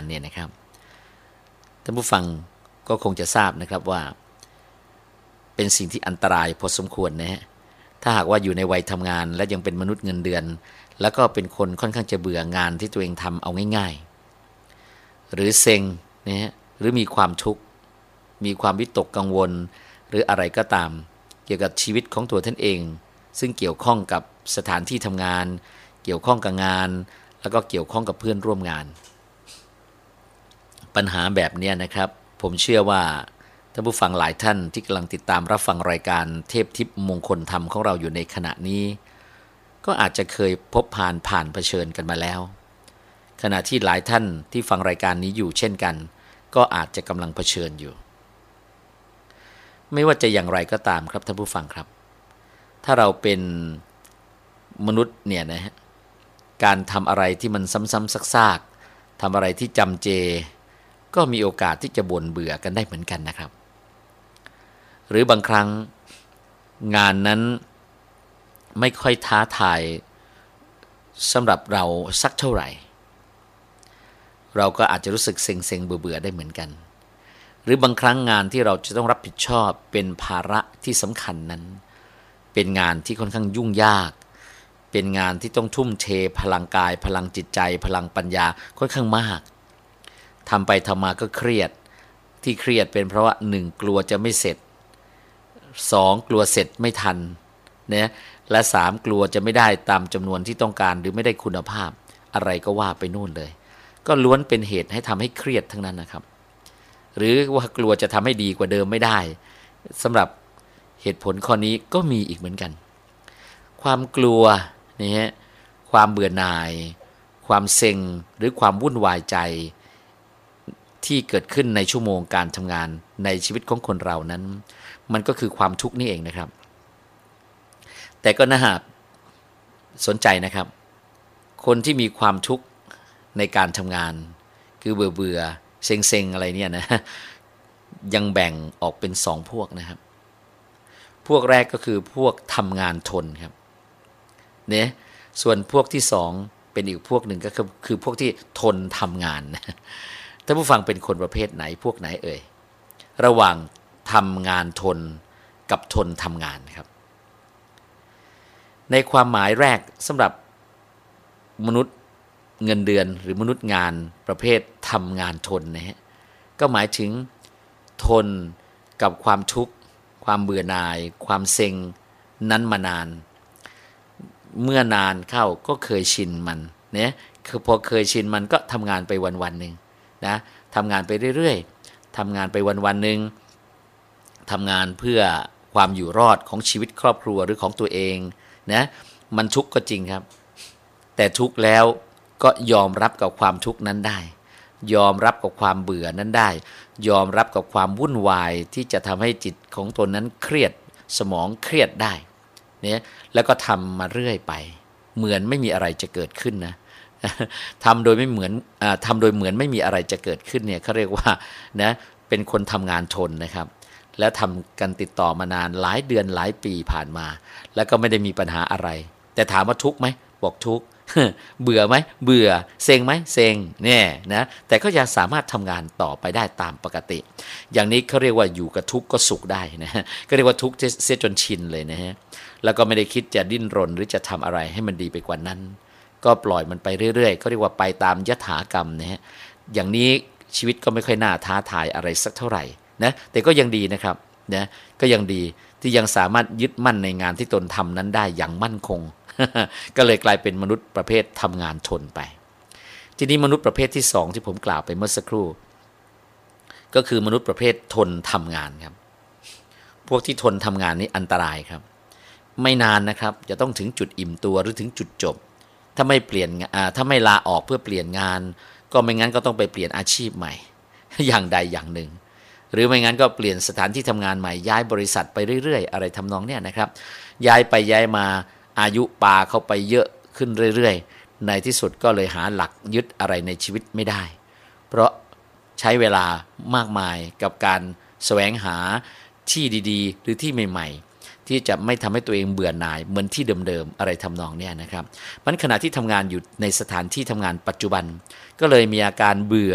เนี่ยนะครับท่านผู้ฟังก็คงจะทราบนะครับว่าเป็นสิ่งที่อันตรายพอสมควรนะฮะถ้าหากว่าอยู่ในวัยทำงานและยังเป็นมนุษย์เงินเดือนแล้วก็เป็นคนค่อนข้างจะเบื่องานที่ตัวเองทำเอาง่ายๆหรือเซ็งนะฮะหรือมีความทุกข์มีความวิตกกังวลหรืออะไรก็ตามเกี่ยวกับชีวิตของตัวท่านเองซึ่งเกี่ยวข้องกับสถานที่ทำงานเกี่ยวข้องกับงานแล้วก็เกี่ยวข้องกับเพื่อนร่วมงานปัญหาแบบนี้นะครับผมเชื่อว่าท่านผู้ฟังหลายท่านที่กำลังติดตามรับฟังรายการเทพทิพย์มงคลธรรมของเราอยู่ในขณะนี้ก็อาจจะเคยพบผ่านเผชิญกันมาแล้วขณะที่หลายท่านที่ฟังรายการนี้อยู่เช่นกันก็อาจจะกำลังเผชิญอยู่ไม่ว่าจะอย่างไรก็ตามครับท่านผู้ฟังครับถ้าเราเป็นมนุษย์เนี่ยนะฮะการทำอะไรที่มันซ้ำๆซากๆทำอะไรที่จำเจก็มีโอกาสที่จะบ่นเบื่อกันได้เหมือนกันนะครับหรือบางครั้งงานนั้นไม่ค่อยท้าทายสำหรับเราสักเท่าไหร่เราก็อาจจะรู้สึกเซ็งๆเบื่อๆได้เหมือนกันหรือบางครั้งงานที่เราจะต้องรับผิดชอบเป็นภาระที่สำคัญนั้นเป็นงานที่ค่อนข้างยุ่งยากเป็นงานที่ต้องทุ่มเทพลังกายพลังจิตใจพลังปัญญาค่อนข้างมากทำไปทำมาก็เครียดที่เครียดเป็นเพราะว่า1กลัวจะไม่เสร็จ2กลัวเสร็จไม่ทันนะและ3กลัวจะไม่ได้ตามจำนวนที่ต้องการหรือไม่ได้คุณภาพอะไรก็ว่าไปนู่นเลยก็ล้วนเป็นเหตุให้ทำให้เครียดทั้งนั้นนะครับหรือว่ากลัวจะทำให้ดีกว่าเดิมไม่ได้สำหรับเหตุผลข้อนี้ก็มีอีกเหมือนกันความกลัวนี่ฮะความเบื่อหน่ายความเซ็งหรือความวุ่นวายใจที่เกิดขึ้นในชั่วโมงการทำงานในชีวิตของคนเรานั้นมันก็คือความทุกข์นี่เองนะครับแต่ก็น่าสนใจนะครับคนที่มีความทุกข์ในการทำงานคือเบื่อเซ็งอะไรเนี่ยนะยังแบ่งออกเป็น2พวกนะครับพวกแรกก็คือพวกทำงานทนครับเนี่ยส่วนพวกที่2เป็นอีกพวกหนึ่งก็คือพวกที่ทนทำงานท่านผู้ฟังเป็นคนประเภทไหนพวกไหนเอ่ยระหว่างทำงานทนกับทนทำงานครับในความหมายแรกสำหรับมนุษย์เงินเดือนหรือมนุษย์งานประเภททำงานทนนะฮะก็หมายถึงทนกับความทุกข์ความเบื่อหน่ายความเซ็งนั้นมานานเมื่อนานเข้าก็เคยชินมันเนี่ยคือพอเคยชินมันก็ทำงานไปวันๆหนึ่งนะทำงานไปเรื่อยๆทำงานไปวันๆหนึ่งทำงานเพื่อความอยู่รอดของชีวิตครอบครัวหรือของตัวเองนะมันทุกข์ก็จริงครับแต่ทุกข์แล้วก็ยอมรับกับความทุกข์นั้นได้ยอมรับกับความเบื่อนั้นได้ยอมรับกับความวุ่นวายที่จะทำให้จิตของตนนั้นเครียดสมองเครียดได้เนี่ยแล้วก็ทำมาเรื่อยไปเหมือนไม่มีอะไรจะเกิดขึ้นนะทำโดยเหมือนไม่มีอะไรจะเกิดขึ้นเนี่ยเขาเรียกว่านะเป็นคนทำงานทนนะครับแล้วทำกันติดต่อมานานหลายเดือนหลายปีผ่านมาแล้วก็ไม่ได้มีปัญหาอะไรแต่ถามว่าทุกข์ไหมบอกทุกข์เบื่อไหมเบื่อเซ็งไหมเซ็งเนี่ยนะแต่ก็ยังสามารถทำงานต่อไปได้ตามปกติอย่างนี้เขาเรียกว่าอยู่กับทุกข์ก็สุขได้นะก็เรียกว่าทุกข์เสียจนชินเลยนะฮะแล้วก็ไม่ได้คิดจะดิ้นรนหรือจะทำอะไรให้มันดีไปกว่านั้นก็ปล่อยมันไปเรื่อยๆเขาเรียกว่าไปตามยถากรรมนะฮะอย่างนี้ชีวิตก็ไม่ค่อยน่าท้าทายอะไรสักเท่าไหร่นะแต่ก็ยังดีนะครับนะก็ยังดีที่ยังสามารถยึดมั่นในงานที่ตนทำนั้นได้อย่างมั่นคง ก็เลยกลายเป็นมนุษย์ประเภททำงานทนไปทีนี้มนุษย์ประเภทที่2ที่ผมกล่าวไปเมื่อสักครู่ก็คือมนุษย์ประเภททนทำงานครับพวกที่ทนทำงานนี้อันตรายครับไม่นานนะครับจะต้องถึงจุดอิ่มตัวหรือถึงจุดจบถ้าไม่ลาออกเพื่อเปลี่ยนงานก็ไม่งั้นก็ต้องไปเปลี่ยนอาชีพใหม่ อย่างใดอย่างหนึ่งหรือไม่งั้นก็เปลี่ยนสถานที่ทำงานใหม่ย้ายบริษัทไปเรื่อยๆอะไรทำนองเนี้ยนะครับย้ายไปย้ายมาอายุปาเข้าไปเยอะขึ้นเรื่อยๆในที่สุดก็เลยหาหลักยึดอะไรในชีวิตไม่ได้เพราะใช้เวลามากมายกับการแสวงหาที่ดีๆหรือที่ใหม่ๆที่จะไม่ทำให้ตัวเองเบื่อหน่ายเหมือนที่เดิมๆอะไรทำนองเนี้ยนะครับมันขณะที่ทำงานอยู่ในสถานที่ทำงานปัจจุบันก็เลยมีอาการเบื่อ